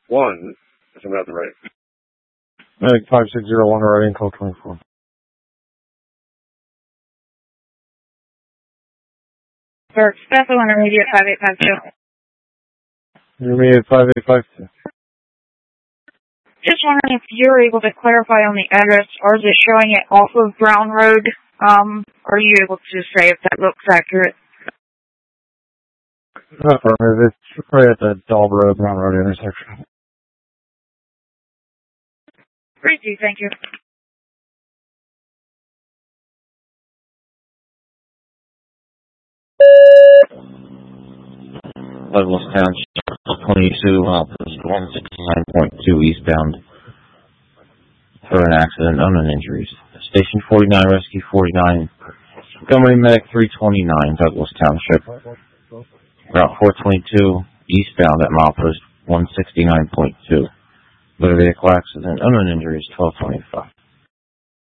1. That's about the right. Medic 5601 writing call 24. Sir, Special Intermediate 5852. Intermediate 5852. Just wondering if you're able to clarify on the address, or is it showing it off of Brown Road? Are you able to say if that looks accurate? Affirmative. It's right at the Daub Road, Brown Road intersection. Great, thank you. Douglas Township, 22, opposite 169.2 eastbound for an accident, unknown injuries. Station 49, Rescue 49, Montgomery Medic 329, Douglas Township. Route 422, eastbound at milepost 169.2. Motor vehicle accident, unknown injuries, 1225.